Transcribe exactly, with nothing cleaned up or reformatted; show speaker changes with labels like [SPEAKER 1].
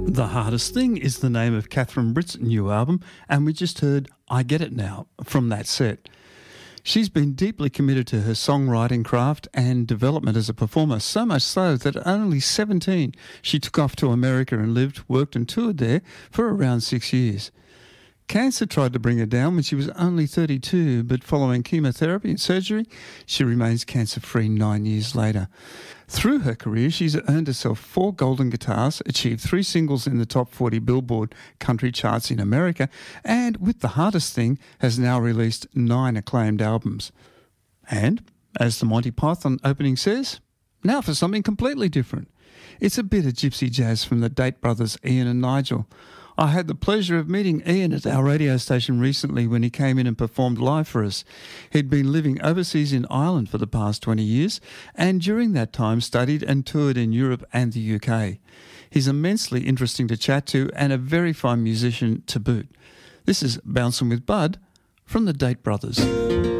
[SPEAKER 1] The Hardest Thing is the name of Catherine Britt's new album, and we just heard I Get It Now from that set. She's been deeply committed to her songwriting craft and development as a performer, so much so that at only seventeen she took off to America and lived, worked and toured there for around six years. Cancer tried to bring her down when she was only thirty-two, but following chemotherapy and surgery, she remains cancer-free nine years later. Through her career, she's earned herself four golden guitars, achieved three singles in the top forty Billboard country charts in America, and with The Hardest Thing, has now released nine acclaimed albums. And, as the Monty Python opening says, now for something completely different. It's a bit of gypsy jazz from the Date brothers, Ian and Nigel. I had the pleasure of meeting Ian at our radio station recently when he came in and performed live for us. He'd been living overseas in Ireland for the past twenty years and during that time studied and toured in Europe and the U K. He's immensely interesting to chat to and a very fine musician to boot. This is Bouncing with Bud from the Date brothers.